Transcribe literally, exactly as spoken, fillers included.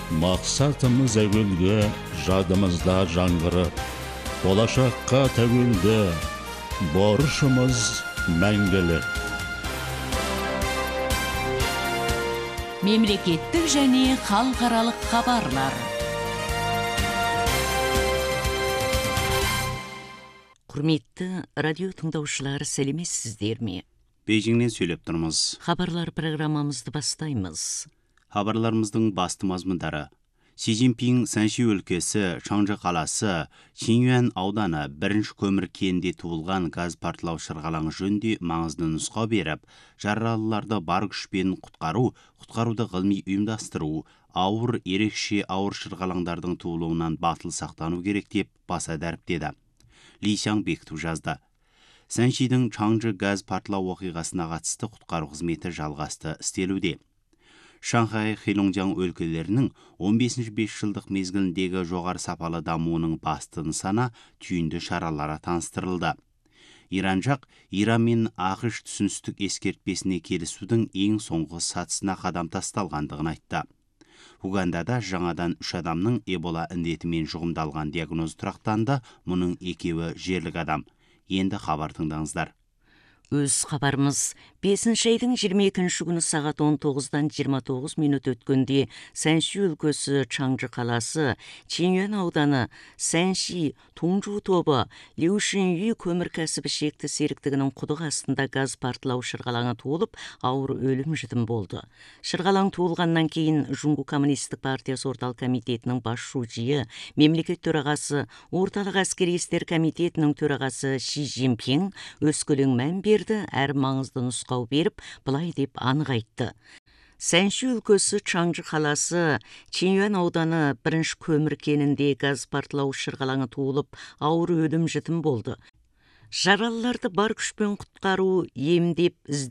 Мақсатымыз әуелгі, жадымызда жаңғырып, болашаққа тәуелді, борышымыз мәңгілік. Мемлекеттік және халықаралық хабарлар. Құрметті радио тыңдаушылар, сәлеметсіздер ме? Бейжіңнен сөйлеп тұрмыз. Хабарлар программамызды бастаймыз. Хабарларымыздың басты мазмұндары: Си Цзиньпин Сәнши өлкесі, Чаңжы қаласы, Чинюань ауданы бірінші көмір кенінде туылған газ порталау шырғалаңы жөнінде маңызды нұсқау беріп, жаралыларды бар күшпен құтқару, құтқаруды ғылыми ұйымдастыру, ауыр, ерекше ауыр шырғалаңдардың туылуынан батыл сақтану керек деп баса дәріптеді. Ли Сяң бекіту жазды. Сәншидің Чаңжы газ порталау оқиғасына қатысты құтқару қызметі жалғасты істелуде. Шанхай, Хэйлонжяң өлкелерінің он бесінші бесжылдық мезгіліндегі жоғары сапалы дамуының басты нысана түйінді шаралары таныстырылды. Иран жақ Иран мен ақш түсіністік ескертпесіне келісудің ең соңғы сатысына қадам тасталғандығын айтты. Угандада жаңадан үш адамның эбола індетімен жұғымдалған диагноз тұрақтанды, мұның екеуі жерлік адам. Енді хабар тыңдаңыздар. Өз хабарымыз бесінші айдың жиырма екінші күні сағат он тоғыздан жиырма тоғыз минут өткенде Сәнши өлкесі, Чаңжы қаласы, Чинюань ауданы, Сәнши Тунжу тобы, Леушинюй көмір кәсібі шекті серіктігінің құдық астында газ порталау шырғалаңы туылып, ауыр өлім жітім болды. Шырғалаң туылғаннан кейін Жуңгу коммунистік партиясы орталық комитетінің бас шужиы, мемлекет төрағасы, орталық әскери істер комитетінің төрағасы Си Цзиньпин өскөлең мән берді, әр маңызды нұсқау беріп, былай деп анық айтты. Сәнши өлкесі, Чаңжы қаласы, Чинюань ауданы бірінші көмір кенінде газ порталау шырғалаңы туылып, ауыр өлім жітім болды. Жаралыларды бар күшпен құтқару, емдеп,